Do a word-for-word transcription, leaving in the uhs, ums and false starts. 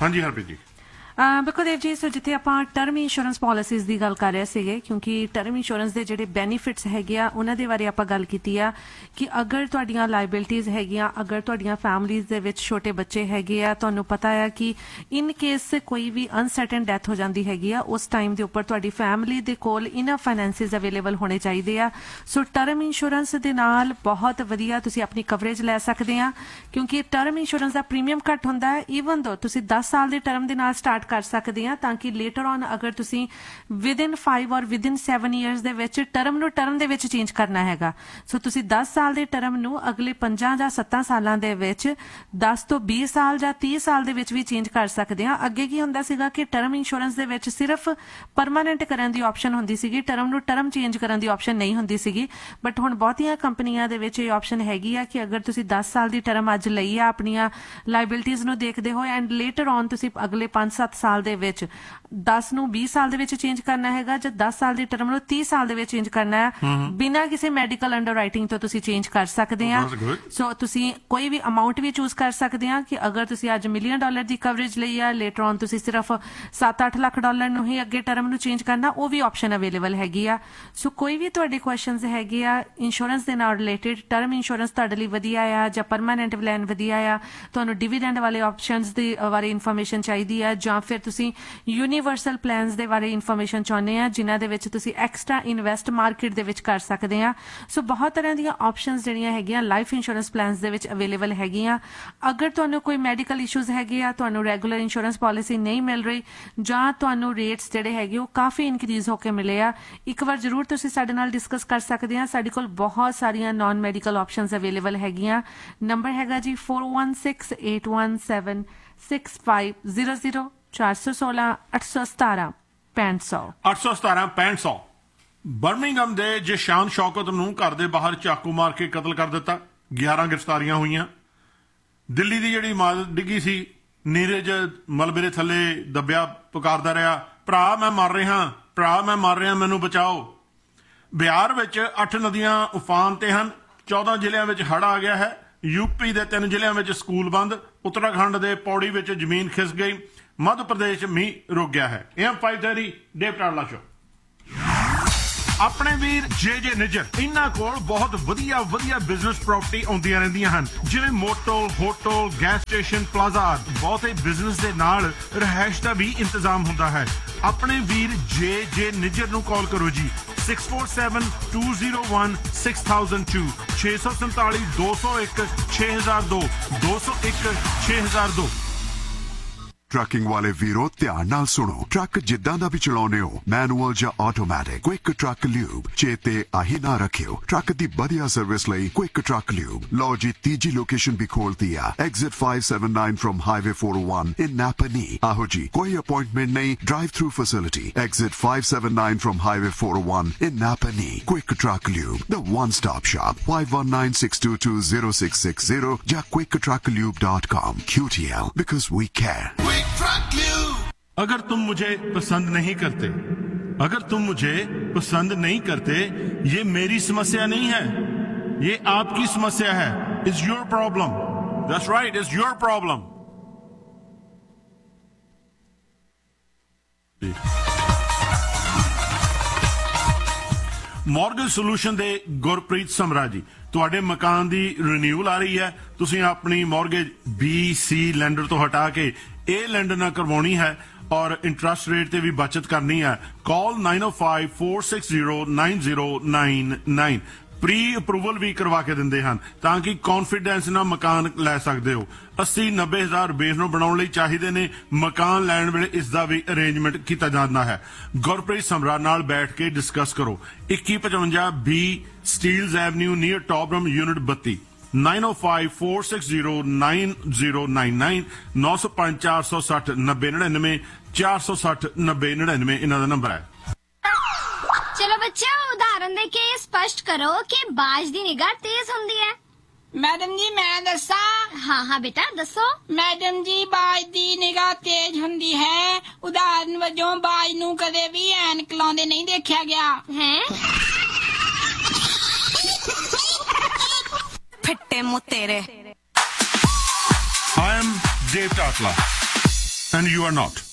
हाँ जी हरप्रीत जी। ਬਿਲਕੁਲ ਦੇਵ ਜੀ, ਸੋ ਜਿੱਥੇ ਆਪਾਂ ਟਰਮ ਇੰਸ਼ੋਰੈਂਸ ਪਾਲਿਸੀਜ਼ ਦੀ ਗੱਲ ਕਰ ਰਹੇ ਸੀਗੇ, ਕਿਉਂਕਿ ਟਰਮ ਇੰਸ਼ੋਰੈਂਸ ਦੇ ਜਿਹੜੇ ਬੈਨੀਫਿਟਸ ਹੈਗੇ ਆ ਉਹਨਾਂ ਦੇ ਬਾਰੇ ਆਪਾਂ ਗੱਲ ਕੀਤੀ ਆ ਕਿ ਅਗਰ ਤੁਹਾਡੀਆਂ ਲਾਇਬਿਲਿਟੀਜ਼ ਹੈਗੀਆਂ, ਅਗਰ ਤੁਹਾਡੀਆਂ ਫੈਮਲੀਜ਼ ਦੇ ਵਿੱਚ ਛੋਟੇ ਬੱਚੇ ਹੈਗੇ ਆ, ਤੁਹਾਨੂੰ ਪਤਾ ਆ ਕਿ ਇਨ ਕੇਸ ਕੋਈ ਵੀ ਅਨਸਰਟਨ ਡੈਥ ਹੋ ਜਾਂਦੀ ਹੈਗੀ ਆ, ਉਸ ਟਾਈਮ ਦੇ ਉੱਪਰ ਤੁਹਾਡੀ ਫੈਮਲੀ ਦੇ ਕੋਲ ਇਨਫ ਫਾਈਨੈਂਸਿਸ ਅਵੇਲੇਬਲ ਹੋਣੇ ਚਾਹੀਦੇ ਆ। ਸੋ ਟਰਮ ਇੰਸ਼ੋਰੈਂਸ ਦੇ ਨਾਲ ਬਹੁਤ ਵਧੀਆ ਤੁਸੀਂ ਆਪਣੀ ਕਵਰੇਜ ਲੈ ਸਕਦੇ ਆ, ਕਿਉਂਕਿ ਟਰਮ ਇੰਸ਼ੋਰੈਂਸ ਦਾ ਪ੍ਰੀਮੀਅਮ ਘੱਟ ਹੁੰਦਾ ਹੈ। ਈਵਨ ਦੋ ਤੁਸੀਂ ਦਸ ਸਾਲ ਦੇ ਟਰਮ ਦੇ ਨਾਲ ਸਟਾਰਟ ਕਰ ਸਕਦੇ ਆ, ਤਾਂ ਕਿ ਲੇਟਰ ਔਨ ਅਗਰ ਤੁਸੀਂ ਵਿਦਿਨ ਫਾਈਵ ਔਰ ਵਿਦਿਨ ਸੈਵਨ ਈਅਰਸ ਦੇ ਵਿੱਚ ਟਰਮ ਨੂੰ ਟਰਮ ਦੇ ਵਿੱਚ ਚੇਂਜ ਕਰਨਾ ਹੈਗਾ। ਸੋ ਤੁਸੀਂ ਦਸ ਸਾਲ ਦੇ ਟਰਮ ਨੂੰ ਅਗਲੇ ਪੰਜਾਂ ਜਾਂ ਸੱਤਾਂ ਸਾਲਾਂ ਦੇ ਵਿੱਚ ਦਸ ਤੋਂ ਵੀਹ ਸਾਲ ਜਾਂ ਤੀਹ ਸਾਲ ਦੇ ਵਿੱਚ ਵੀ ਚੇਂਜ ਕਰ ਸਕਦੇ ਆ। ਅੱਗੇ ਕੀ ਹੁੰਦਾ ਸੀਗਾ ਕਿ ਟਰਮ ਇੰਸ਼ੋਰੈਂਸ ਦੇ ਵਿੱਚ ਸਿਰਫ ਪਰਮਾਨੈਂਟ ਕਰਨ ਦੀ ਆਪਸ਼ਨ ਹੁੰਦੀ ਸੀਗੀ, ਟਰਮ ਨੂੰ ਟਰਮ ਚੇਂਜ ਕਰਨ ਦੀ ਆਪਸ਼ਨ ਨਹੀਂ ਹੁੰਦੀ ਸੀਗੀ। ਬਟ ਹੁਣ ਬਹੁਤੀਆਂ ਕੰਪਨੀਆਂ ਦੇ ਵਿੱਚ ਇਹ ਆਪਸ਼ਨ ਹੈਗੀ ਆ ਕਿ ਅਗਰ ਤੁਸੀਂ ਦਸ ਸਾਲ ਦੀ ਟਰਮ ਅੱਜ ਲਈ ਆ ਆਪਣੀਆਂ ਲਾਇਬਿਲਿਟੀਜ਼ ਨੂੰ ਦੇਖਦੇ ਹੋਏ, ਐਂਡ ਲੇਟਰ ਔਨ ਤੁਸੀਂ ਅਗਲੇ ਪੰਜ ਸੱਤ ਸਾਲ ਦੇ ਵਿੱਚ ਦਸ ਨੂੰ ਵੀਹ ਸਾਲ ਦੇ ਵਿੱਚ ਚੇਂਜ ਕਰਨਾ ਹੈਗਾ, ਜਾਂ ਦਸ ਸਾਲ ਦੀ ਟਰਮ ਨੂੰ ਤੀਹ ਸਾਲ ਦੇ ਵਿੱਚ ਚੇਂਜ ਕਰਨਾ ਹੈ, ਬਿਨਾਂ ਕਿਸੇ ਮੈਡੀਕਲ ਅੰਡਰ ਰਾਈਟਿੰਗ ਤੋਂ ਤੁਸੀਂ ਚੇਂਜ ਕਰ ਸਕਦੇ ਆ। ਸੋ ਤੁਸੀਂ ਕੋਈ ਵੀ ਅਮਾਊਂਟ ਵੀ ਚੂਜ਼ ਕਰ ਸਕਦੇ ਆ ਕਿ ਅਗਰ ਤੁਸੀਂ ਅੱਜ ਮਿਲੀਅਨ ਡਾਲਰ ਦੀ ਕਵਰੇਜ ਲਈ ਆ, ਲੇਟਰ ਔਨ ਤੁਸੀਂ ਸਿਰਫ ਸੱਤ ਅੱਠ ਲੱਖ ਡਾਲਰ ਨੂੰ ਹੀ ਅੱਗੇ ਟਰਮ ਨੂੰ ਚੇਂਜ ਕਰਨਾ, ਉਹ ਵੀ ਆਪਸ਼ਨ ਅਵੇਲੇਬਲ ਹੈਗੀ ਆ। ਸੋ ਕੋਈ ਵੀ ਤੁਹਾਡੇ ਕੁਐਸਚਨਸ ਹੈਗੇ ਆ ਇੰਸ਼ੋਰੈਂਸ ਦੇ ਨਾਲ ਰਿਲੇਟਡ, ਟਰਮ ਇੰਸ਼ੋਰੈਂਸ ਤੁਹਾਡੇ ਲਈ ਵਧੀਆ ਆ ਜਾਂ ਪਰਮਾਨੈਂਟ ਪਲਾਨ ਵਧੀਆ ਆ, ਤੁਹਾਨੂੰ ਡਿਵੀਡੈਂਡ ਵਾਲੇ ਆਪਸ਼ਨਸ ਦੇ ਬਾਰੇ ਇਨਫੋਰਮੇਸ਼ਨ ਚਾਹੀਦੀ ਆ, ਜਾਂ ਫਿਰ ਤੁਸੀਂ ਯੂਨੀਵਰਸਲ ਪਲਾਨਸ ਦੇ ਬਾਰੇ ਇਨਫੋਰਮੇਸ਼ਨ ਚਾਹੁੰਦੇ ਆ ਜਿਨ੍ਹਾਂ ਦੇ ਵਿੱਚ ਤੁਸੀਂ ਐਕਸਟਰਾ ਇਨਵੈਸਟ ਮਾਰਕੀਟ ਦੇ ਵਿੱਚ ਕਰ ਸਕਦੇ ਆ। ਸੋ ਬਹੁਤ ਤਰ੍ਹਾਂ ਦੀਆਂ ਆਪਸ਼ਨਸ ਜਿਹੜੀਆਂ ਹੈਗੀਆਂ ਲਾਈਫ ਇੰਸ਼ੋਰੈਂਸ ਪਲਾਨਸ ਦੇ ਵਿੱਚ ਅਵੇਲੇਬਲ ਹੈਗੀਆਂ। ਅਗਰ ਤੁਹਾਨੂੰ ਕੋਈ ਮੈਡੀਕਲ ਇਸ਼ੂਜ਼ ਹੈਗੇ ਆ, ਤੁਹਾਨੂੰ ਰੈਗੂਲਰ ਇੰਸ਼ੋਰੈਂਸ ਪਾਲਿਸੀ ਨਹੀਂ ਮਿਲ ਰਹੀ, ਜਾਂ ਤੁਹਾਨੂੰ ਰੇਟਸ ਜਿਹੜੇ ਹੈਗੇ ਉਹ ਕਾਫੀ ਇਨਕਰੀਜ਼ ਹੋ ਕੇ ਮਿਲੇ ਆ, ਇੱਕ ਵਾਰ ਜ਼ਰੂਰ ਤੁਸੀਂ ਸਾਡੇ ਨਾਲ ਡਿਸਕਸ ਕਰ ਸਕਦੇ ਆ। ਸਾਡੇ ਕੋਲ ਬਹੁਤ ਸਾਰੀਆਂ ਨਾਨ ਮੈਡੀਕਲ ਆਪਸ਼ਨਸ ਅਵੇਲੇਬਲ ਹੈਗੀਆਂ। ਨੰਬਰ ਹੈਗਾ ਜੀ four one six eight one seven six five zero zero, ਚਾਰ ਸੌ ਸੋਲਾਂ ਅੱਠ ਸੌ ਸਤਾਰਾਂ ਪੈਂਹਠ ਸੌ ਅੱਠ ਸੌ ਸਤਾਰਾਂ ਪੈਂਹਠ ਸੌ। ਬਰਮਿੰਗਮ ਦੇ ਜਿਸ਼ਾਨ ਸ਼ੌਕਤ ਨੂੰ ਘਰ ਦੇ ਬਾਹਰ ਚਾਕੂ ਮਾਰ ਕੇ ਕਤਲ ਕਰ ਦਿੱਤਾ, ਗਿਆਰਾਂ ਗ੍ਰਿਫਤਾਰੀਆਂ ਹੋਈਆਂ। ਦਿੱਲੀ ਦੀ ਜਿਹੜੀ ਇਮਾਰਤ ਡਿੱਗੀ ਸੀ, ਨੀਰਜ ਮਲਬੇ ਥੱਲੇ ਦੱਬਿਆ ਪੁਕਾਰਦਾ ਰਿਹਾ, ਭਰਾ ਮੈਂ ਮਰ ਰਿਹਾ, ਭਰਾ ਮੈਂ ਮਰ ਰਿਹਾ, ਮੈਨੂੰ ਬਚਾਓ। ਬਿਹਾਰ ਵਿੱਚ ਅੱਠ ਨਦੀਆਂ ਉਫਾਨ ਤੇ ਹਨ, ਚੌਦਾਂ ਜ਼ਿਲ੍ਹਿਆਂ ਵਿੱਚ ਹੜ੍ਹ ਆ ਗਿਆ ਹੈ। ਯੂਪੀ ਦੇ ਤਿੰਨ ਜ਼ਿਲ੍ਹਿਆਂ ਵਿੱਚ ਸਕੂਲ ਬੰਦ, ਉੱਤਰਾਖੰਡ ਦੇ ਪੌੜੀ ਵਿੱਚ ਜ਼ਮੀਨ ਖਿਸ ਗਈ, ਮੱਧ ਪ੍ਰਦੇਸ਼ ਮੀਂਹ ਰੁਕ ਗਿਆ ਹੈ। ਇਹ ਫਾਈਵ ਥਰਟੀ ਡੇਵ ਟਾਡਲਾ ਸ਼ੋ। ਆਪਣੇ ਵੀਰ ਜੇ ਜੇ ਨਿੱਜਰ, ਇਹਨਾਂ ਕੋਲ ਬਹੁਤ ਵਧੀਆ ਵਧੀਆ ਬਿਜ਼ਨਸ ਪ੍ਰਾਪਰਟੀ ਆਉਂਦੀਆਂ ਰਹਿੰਦੀਆਂ ਹਨ, ਜਿਵੇਂ motel, hotel, gas station, plaza. ਬਹੁਤੇ ਬਿਜ਼ਨਸ ਦੇ ਨਾਲ ਰਿਹਾਇਸ਼ ਦਾ ਵੀ ਇੰਤਜ਼ਾਮ ਹੁੰਦਾ ਹੈ। ਆਪਣੇ ਵੀਰ ਜੇ ਜੇ ਨਿੱਜਰ ਨੂੰ ਕਾਲ ਕਰੋ ਜੀ, six four seven two zero one six thousand to, ਛੇ ਸੌ ਸੰਤਾਲੀ ਦੋ ਸੌ ਇੱਕ ਛੇ ਹਜ਼ਾਰ ਦੋ, ਦੋ ਸੌ ਇੱਕ ਛੇ ਹਜ਼ਾਰ ਦੋ। ਟਰੱਕਿੰਗ ਵਾਲੇ ਵੀਰੋ ਧਿਆਨ ਨਾਲ ਸੁਣੋ, ਟਰੱਕ ਜਿੱਦਾਂ ਦਾ ਵੀ ਚਲਾਉਨੇ ਹੋ, ਮੈਨੂਅਲ ਜਾਂ ਆਟੋਮੈਟਿਕ, ਕੁਇਕ ਟਰੱਕ ਲਿਊਬ ਚੇਤੇ ਆਹੀ ਨਾ ਰੱਖਿਓ। ਟਰੱਕ ਦੀ ਵਧੀਆ ਸਰਵਿਸ ਲਈ ਕੁਇਕ ਟਰੱਕ ਲਿਊਬ। ਲਓ ਜੀ ਤੀਜੀ ਲੋਕੇਸ਼ਨ ਵੀ ਖੋਲਤੀ ਆ, exit five seven nine firm highway four O one in ਨਾਪਨੀ। ਆਹੋ ਜੀ, ਕੋਈ ਅਪਾਇੰਟਮੈਂਟ ਨਹੀਂ, drive through facility, exit five seven nine firm highway four O one in ਨਾਪਨੀ। Quick truck lube, the one stop shop, five one nine six to two zero six six zero ਜਾਂ quick truck lube dot com. Q T L, because we care. अगर तुम मुझे पसंद नहीं करते, अगर तुम मुझे पसंद नहीं करते, ये मेरी समस्या नहीं है, ये आपकी समस्या है। It's your problem. That's right, it's your problem. Mortgage solution ਦੇ ਗੁਰਪ੍ਰੀਤ ਸਮਰਾ ਜੀ, ਤੁਹਾਡੇ ਮਕਾਨ ਦੀ ਰੀਨਿਊਅਲ ਆ ਰਹੀ ਹੈ, ਤੁਸੀਂ ਆਪਣੀ ਮੌਰਗੇਜ ਬੀ ਸੀ ਲੈਂਡਰ ਤੋਂ ਹਟਾ ਕੇ ਇਹ ਲੈਂਡਰ ਨਾਲ ਕਰਵਾਉਣੀ ਹੈ ਔਰ ਇੰਟਰਸਟ ਰੇਟ ਤੇ ਵੀ ਬਚਤ ਕਰਨੀ ਹੈ। ਕਾਲ ਨਾਈਨ ਓ five four six zero nine zero nine nine. Pre approval ਵੀ ਕਰਵਾ ਕੇ ਦਿੰਦੇ ਹਨ ਤਾਂ ਕਿ ਕੌਨਫੀਡੈਂਸ ਨਾਲ ਮਕਾਨ ਲੈ ਸਕਦੇ ਹੋ। अस्सी नब्बे हजार बेस ਨੂੰ ਬਣਾਉਣ ਲਈ ਚਾਹੀਦੇ ਨੇ। ਮਕਾਨ ਲੈਣ ਵੇਲੇ ਇਸ ਦਾ ਵੀ ਅਰੇਂਜਮੈਂਟ ਕੀਤਾ ਜਾਂਦਾ ਹੈ। ਗੁਰਪ੍ਰੀਤ ਸਮਰਾ ਨਾਲ ਬੈਠ ਕੇ ਡਿਸਕਸ ਕਰੋ। ਇੱਕੀ ਪਚਵੰਜਾ ਬੀ ਸਟੀਲਜ਼ ਐਵਨਿਊ ਨੀਅਰ ਟੌਪਰਮ ਯੂਨਿਟ ਬੱਤੀ, नाइन ओ five four six zero nine zero nine nine, नौ सौ पांच चार सौ सठ नब्बे निन्यानवे चार सौ सठ नब्बे निन्यानवे इन्हों का नंबर है। चलो बच्चों, उदाहरण दे के स्पष्ट करो कि बाज दी निगाह तेज हुंदी है। मैडम जी मैं दसा? हाँ हाँ बेटा दसो। मैडम जी बाज दी निगाह तेज हुंदी है, उदाहरण वजों बाज नूं कदे भी ऐनक लाउंदे नहीं देखा गया है। फिट्टे मुँह तेरे। I am Dave Tatla. and you are not.